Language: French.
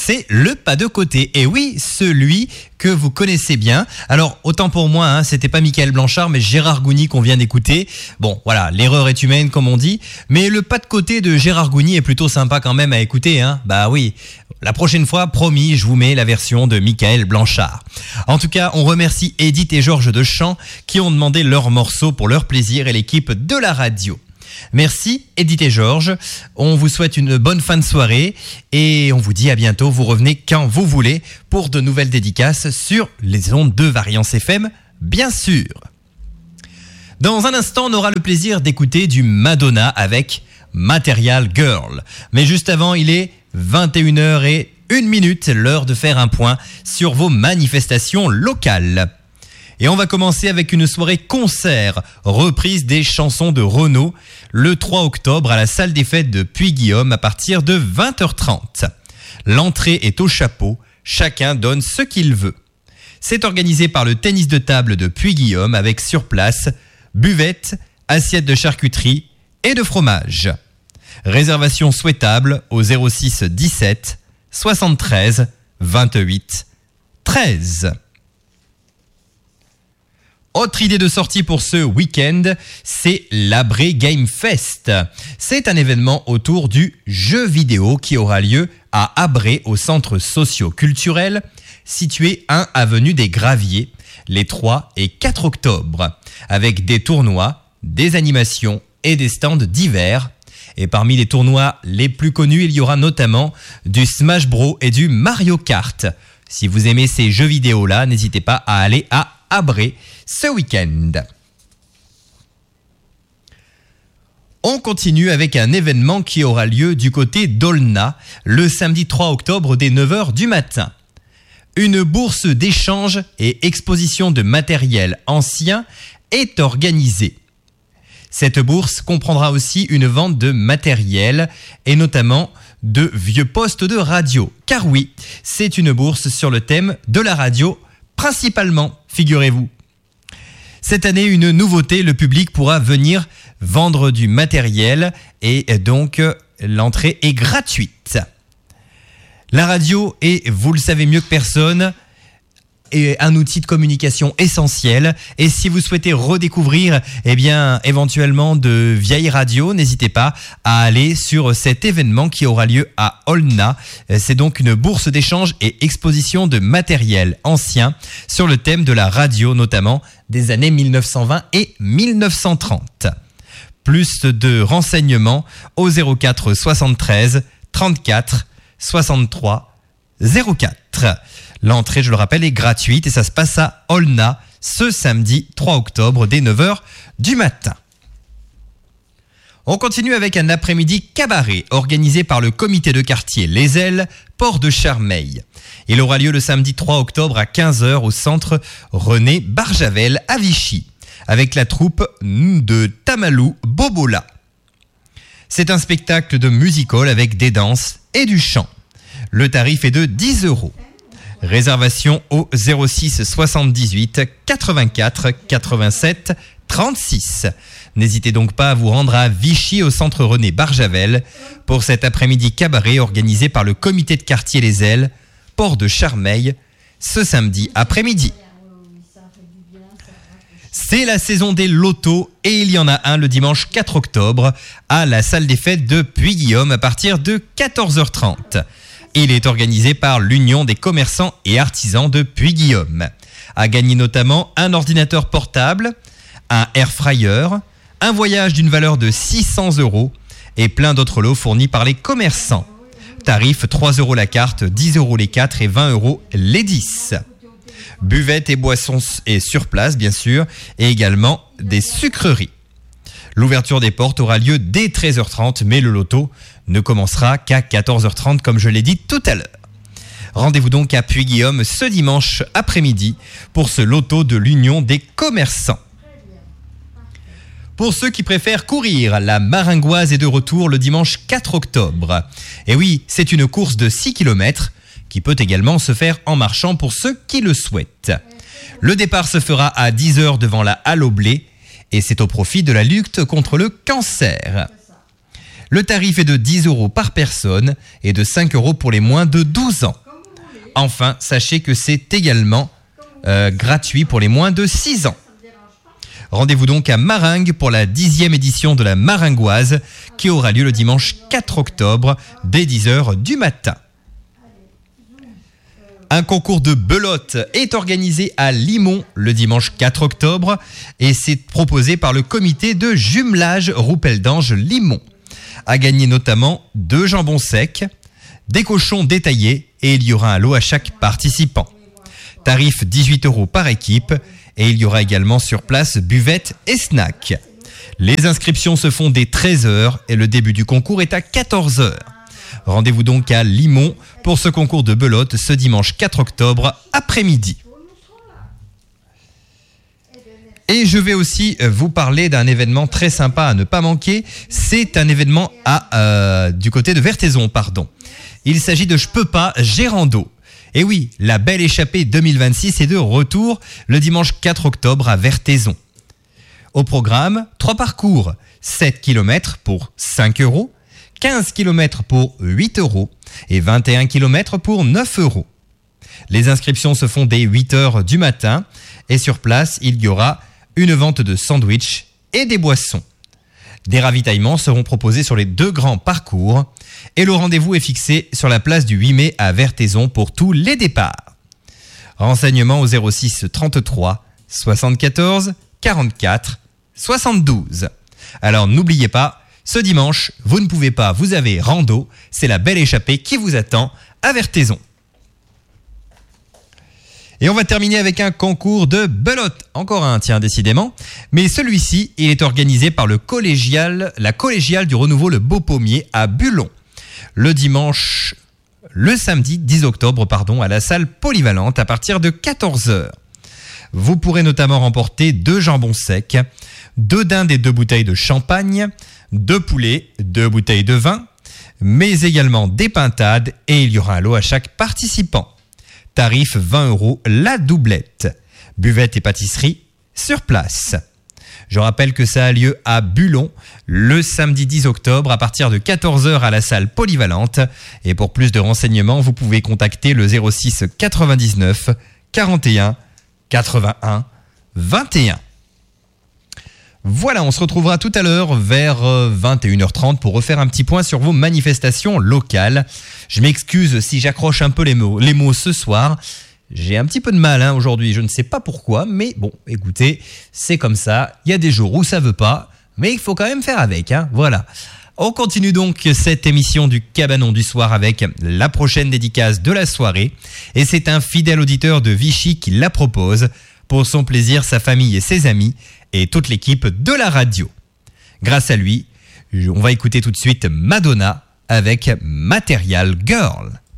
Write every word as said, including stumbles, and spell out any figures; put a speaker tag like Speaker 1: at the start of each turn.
Speaker 1: c'est le pas de côté. Et oui, celui que vous connaissez bien. Alors, autant pour moi, hein, c'était pas Michael Blanchard, mais Gérard Gouny qu'on vient d'écouter. Bon, voilà, l'erreur est humaine, comme on dit. Mais le pas de côté de Gérard Gouny est plutôt sympa quand même à écouter, hein. Bah oui. La prochaine fois, promis, je vous mets la version de Michael Blanchard. En tout cas, on remercie Edith et Georges de Champ qui ont demandé leur morceau pour leur plaisir et l'équipe de la radio. Merci Edith et Georges, on vous souhaite une bonne fin de soirée et on vous dit à bientôt, vous revenez quand vous voulez pour de nouvelles dédicaces sur les ondes de Variance F M, bien sûr. Dans un instant, on aura le plaisir d'écouter du Madonna avec Material Girl. Mais juste avant, il est vingt et une heures et une minute, l'heure de faire un point sur vos manifestations locales. Et on va commencer avec une soirée concert, reprise des chansons de Renaud, le trois octobre à la salle des fêtes de Puy-Guillaume à partir de vingt heures trente. L'entrée est au chapeau, chacun donne ce qu'il veut. C'est organisé par le tennis de table de Puy-Guillaume avec sur place, buvette, assiette de charcuterie et de fromage. Réservation souhaitable au zéro six dix-sept soixante-treize vingt-huit treize. Autre idée de sortie pour ce week-end, c'est l'Abré Game Fest. C'est un événement autour du jeu vidéo qui aura lieu à Abré au centre socio-culturel situé un avenue des Graviers les trois et quatre octobre avec des tournois, des animations et des stands divers. Et parmi les tournois les plus connus, il y aura notamment du Smash Bros et du Mario Kart. Si vous aimez ces jeux vidéo-là, n'hésitez pas à aller à Abré ce week-end. On continue avec un événement qui aura lieu du côté d'Aulnat le samedi trois octobre dès neuf heures du matin. Une bourse d'échange et exposition de matériel ancien est organisée. Cette bourse comprendra aussi une vente de matériel et notamment de vieux postes de radio. Car oui, c'est une bourse sur le thème de la radio principalement, figurez-vous. Cette année, une nouveauté, le public pourra venir vendre du matériel et donc l'entrée est gratuite. La radio est, vous le savez mieux que personne, est un outil de communication essentiel. Et si vous souhaitez redécouvrir, eh bien, éventuellement de vieilles radios, n'hésitez pas à aller sur cet événement qui aura lieu à Aulnat. C'est donc une bourse d'échange et exposition de matériel ancien sur le thème de la radio, notamment des années mille neuf cent vingt et mille neuf cent trente. Plus de renseignements au zéro quatre soixante-treize trente-quatre soixante-trois zéro quatre. L'entrée, je le rappelle, est gratuite et ça se passe à Aulnat ce samedi trois octobre dès neuf heures du matin. On continue avec un après-midi cabaret organisé par le comité de quartier Les Ailes, Port de Charmeil. Il aura lieu le samedi trois octobre à quinze heures au centre René Barjavel à Vichy avec la troupe de Tamalou Bobola. C'est un spectacle de music-hall avec des danses et du chant. Le tarif est de dix euros. Réservation au zéro six soixante-dix-huit quatre-vingt-quatre quatre-vingt-sept trente-six. N'hésitez donc pas à vous rendre à Vichy au centre René Barjavel pour cet après-midi cabaret organisé par le comité de quartier Les Ailes, Port de Charmeil, ce samedi après-midi. C'est la saison des lotos et il y en a un le dimanche quatre octobre à la salle des fêtes de Puy-Guillaume à partir de quatorze heures trente. Il est organisé par l'Union des commerçants et artisans de Puy-Guillaume. À gagner notamment un ordinateur portable, un air fryer, un voyage d'une valeur de six cents euros et plein d'autres lots fournis par les commerçants. Tarif trois euros la carte, dix euros les quatre et vingt euros les dix. Buvette et boissons et sur place bien sûr et également des sucreries. L'ouverture des portes aura lieu dès treize heures trente, mais le loto ne commencera qu'à quatorze heures trente, comme je l'ai dit tout à l'heure. Rendez-vous donc à Puy-Guillaume ce dimanche après-midi pour ce loto de l'Union des commerçants. Pour ceux qui préfèrent courir, la Maringoise est de retour le dimanche quatre octobre. Et oui, c'est une course de six kilomètres qui peut également se faire en marchant pour ceux qui le souhaitent. Le départ se fera à dix heures devant la Halle au Blé et c'est au profit de la lutte contre le cancer. Le tarif est de dix euros par personne et de cinq euros pour les moins de douze ans. Enfin, sachez que c'est également euh, gratuit pour les moins de six ans. Rendez-vous donc à Maringues pour la dixième édition de la Maringoise qui aura lieu le dimanche quatre octobre dès dix heures du matin. Un concours de belote est organisé à Limont le dimanche quatre octobre et c'est proposé par le comité de jumelage Roupelle-d'Ange Limont. À gagner notamment deux jambons secs, des cochons détaillés et il y aura un lot à chaque participant. Tarif dix-huit euros par équipe et il y aura également sur place buvette et snack. Les inscriptions se font dès treize heures et le début du concours est à quatorze heures. Rendez-vous donc à Limont pour ce concours de belote ce dimanche quatre octobre après-midi. Et je vais aussi vous parler d'un événement très sympa à ne pas manquer. C'est un événement à, euh, du côté de Vertaizon, pardon. Il s'agit de Je peux pas, j'ai rando. Et oui, la belle échappée deux mille vingt-six est de retour le dimanche quatre octobre à Vertaizon. Au programme, trois parcours, sept kilomètres pour cinq euros, quinze kilomètres pour huit euros et vingt et un kilomètres pour neuf euros. Les inscriptions se font dès huit heures du matin et sur place, il y aura une vente de sandwichs et des boissons. Des ravitaillements seront proposés sur les deux grands parcours et le rendez-vous est fixé sur la place du huit mai à Vertaizon pour tous les départs. Renseignements au zéro six trente-trois soixante-quatorze quarante-quatre soixante-douze. Alors n'oubliez pas, ce dimanche, vous ne pouvez pas, vous avez rando, c'est la belle échappée qui vous attend à Vertaizon. Et on va terminer avec un concours de belote. Encore un, tiens, décidément. Mais celui-ci, il est organisé par le collégial, la collégiale du renouveau Le Beau Pommier à Bulon. Le dimanche, le samedi dix octobre, pardon, à la salle polyvalente à partir de quatorze heures. Vous pourrez notamment remporter deux jambons secs, deux dindes et deux bouteilles de champagne, deux poulets, deux bouteilles de vin, mais également des pintades et il y aura un lot à chaque participant. Tarif vingt euros la doublette. Buvette et pâtisserie sur place. Je rappelle que ça a lieu à Bulon le samedi dix octobre à partir de quatorze heures à la salle polyvalente. Et pour plus de renseignements, vous pouvez contacter le zéro six quatre-vingt-dix-neuf quarante et un quatre-vingt-un vingt et un. Voilà, on se retrouvera tout à l'heure vers vingt et une heures trente pour refaire un petit point sur vos manifestations locales. Je m'excuse si j'accroche un peu les mots, les mots ce soir. J'ai un petit peu de mal hein, aujourd'hui, je ne sais pas pourquoi, mais bon, écoutez, c'est comme ça. Il y a des jours où ça veut pas, mais il faut quand même faire avec. Hein, voilà. On continue donc cette émission du Cabanon du soir avec la prochaine dédicace de la soirée. Et c'est un fidèle auditeur de Vichy qui la propose pour son plaisir, sa famille et ses amis et toute l'équipe de la radio. Grâce à lui, on va écouter tout de suite Madonna avec Material Girl.